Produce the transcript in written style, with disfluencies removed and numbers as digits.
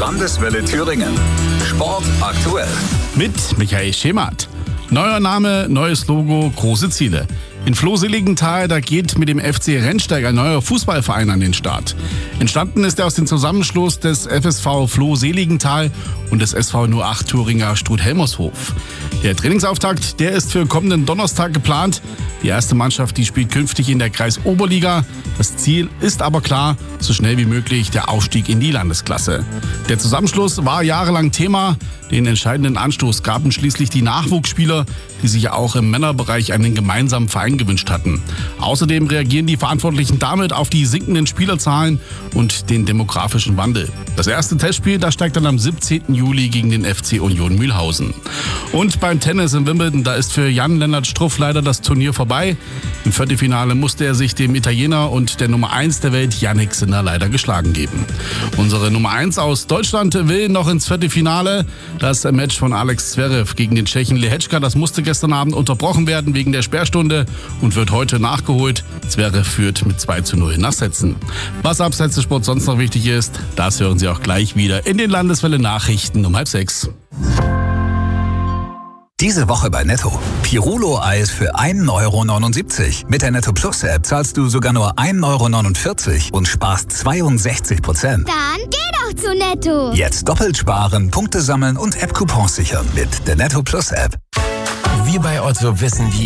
Landeswelle Thüringen. Sport aktuell. Mit Michael Schemath. Neuer Name, neues Logo, große Ziele. In Floh-Seligenthal, da geht mit dem FC Rennsteig ein neuer Fußballverein an den Start. Entstanden ist er aus dem Zusammenschluss des FSV Floh-Seligenthal und des SV 08 Thüringer Struth-Helmershof. Der Trainingsauftakt, der ist für kommenden Donnerstag geplant. Die erste Mannschaft, die spielt künftig in der Kreisoberliga. Das Ziel ist aber klar, so schnell wie möglich der Aufstieg in die Landesklasse. Der Zusammenschluss war jahrelang Thema. Den entscheidenden Anstoß gaben schließlich die Nachwuchsspieler, die sich auch im Männerbereich einen gemeinsamen Verein gewünscht hatten. Außerdem reagieren die Verantwortlichen damit auf die sinkenden Spielerzahlen und den demografischen Wandel. Das erste Testspiel, das steigt dann am 17. Juli gegen den FC Union Mühlhausen. Und beim Tennis in Wimbledon, da ist für Jan-Lennart Struff leider das Turnier vorbei. Im Viertelfinale musste er sich dem Italiener und der Nummer 1 der Welt, Jannik Sinner, leider geschlagen geben. Unsere Nummer 1 aus Deutschland will noch ins Viertelfinale. Das Match von Alex Zverev gegen den Tschechen Lehečka, das musste gestern Abend unterbrochen werden wegen der Sperrstunde und wird heute nachgeholt. Zverev führt mit 2:0 nach Sätzen. Was abseits des Sports sonst noch wichtig ist, das hören Sie auch gleich wieder in den Landeswelle Nachrichten um 5:30. Diese Woche bei Netto. Pirulo-Eis für 1,79 €. Mit der Netto Plus App zahlst du sogar nur 1,49 € und sparst 62%. Dann geh doch zu Netto. Jetzt doppelt sparen, Punkte sammeln und App-Coupons sichern mit der Netto Plus App. Wir bei Otto wissen, wie